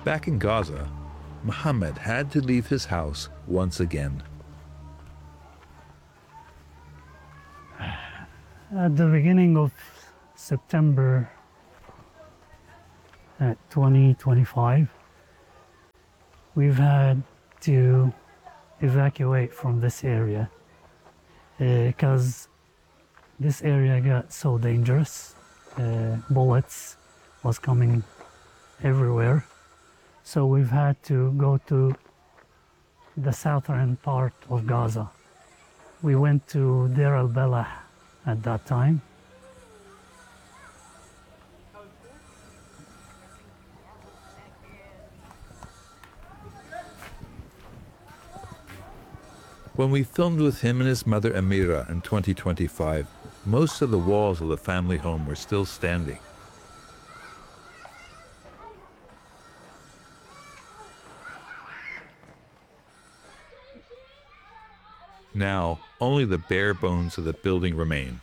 Back in Gaza, Muhammad had to leave his house once again. At the beginning of September 2025, we've had to evacuate from this area because this area got so dangerous. Bullets was coming everywhere. So we've had to go to the southern part of Gaza. We went to Deir al-Balah at that time. When we filmed with him and his mother Amira in 2025, most of the walls of the family home were still standing. Now, only the bare bones of the building remain.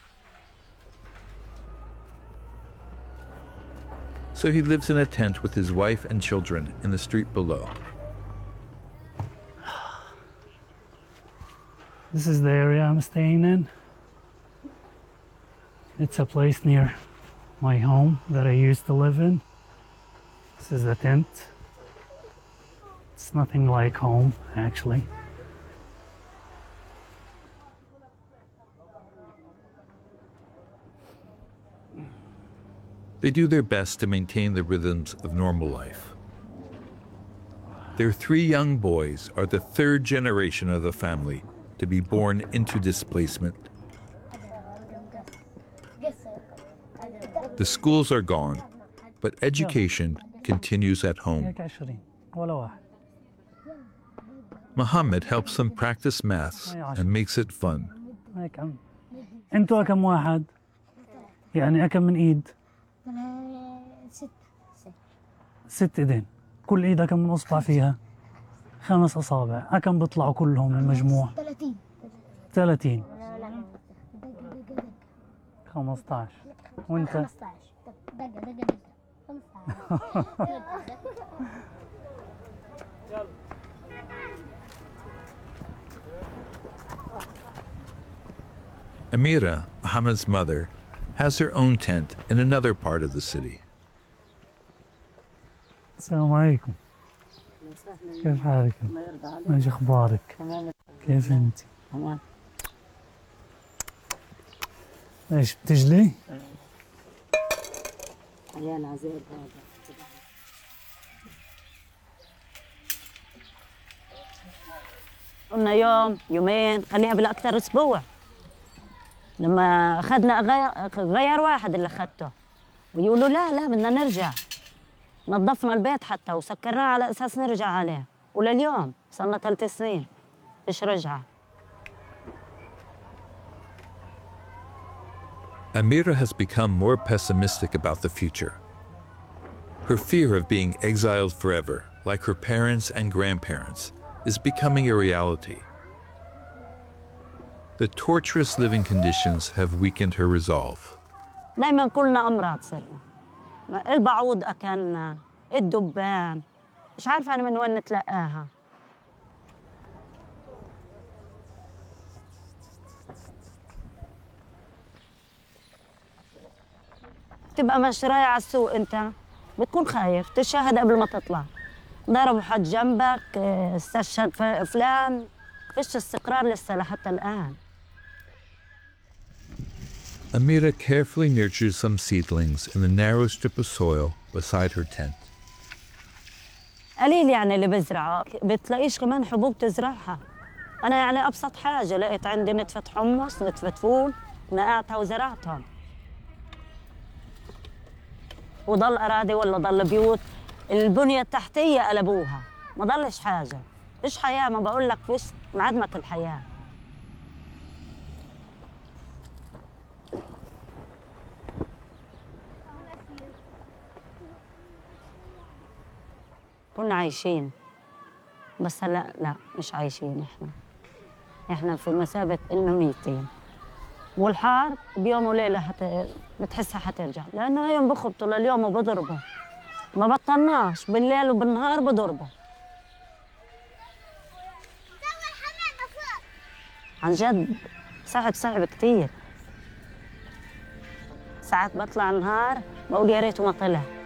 So he lives in a tent with his wife and children in the street below. This is the area I'm staying in. It's a place near my home that I used to live in. This is the tent. It's nothing like home, actually. They do their best to maintain the rhythms of normal life. Their 3 young boys are the 3rd generation of the family to be born into displacement. The schools are gone, but education continues at home. Muhammad helps them practice maths and makes it fun. انتوا كم واحد؟ يعني كم من ايد؟ 6 ايدين. كل ايدها كم من اصبع فيها؟ 5 اصابع. كم بيطلعوا كلهم المجموع؟ 30. 15. وانت؟ 15. Amira, Muhammad's mother, has her own tent in another part of the city. السلام عليكم. كيف حالكم؟ ايش اخبارك؟ كيف انت؟ تمام. ايش بتجلي؟ عيال عزيز هذا. قلنا يوم يومين خليها بالاكثر اسبوع. لما اخذنا غير واحد اللي اخذته ويقولوا لا بدنا نرجع. نظفنا البيت حتى وسكرناه على اساس نرجع عليه، ولليوم صرنا 3 سنين فيش رجعه. Amira has become more pessimistic about the future. Her fear of being exiled forever, like her parents and grandparents, is becoming a reality. The torturous living conditions have weakened her resolve. دايما كلنا امراض صرنا. البعوض اكلنا، الدبان، مش عارفه انا من وين نتلقاها. تبقى ماشي رايح على السوق انت بتكون خايف تشهد قبل ما تطلع. ضربوا حد جنبك، استشهد فلان، فيش استقرار لسه لحتى الان. Amira carefully nurtures some seedlings in the narrow strip of soil beside her tent. قليل يعني اللي بزرعه، بتلاقيش كمان حبوب تزرعها. أنا يعني أبسط حاجة لقيت عندي نتفة حمص، نتفة فول، نقعتها وزرعتهم. وضل أراضي ولا ضل بيوت، البنية التحتية قلبوها، ما ضلش حاجة. فيش حياة، ما بقول لك فيش، انعدمت الحياة. كنا عايشين بس هلا لا مش عايشين. احنا في مثابة انه ميتين، والحرب بيوم وليلة بتحسها حترجع، لانه هيهم بخبطوا لليوم وبضربوا. ما بطلناش بالليل وبالنهار بضربه. عن جد صعب كتير. ساعات بطلع النهار بقول يا ريته ما طلع.